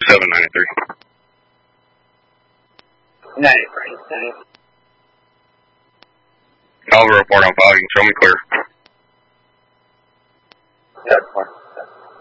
2793. 93. I'll report on file. You can show me clear. That's fine.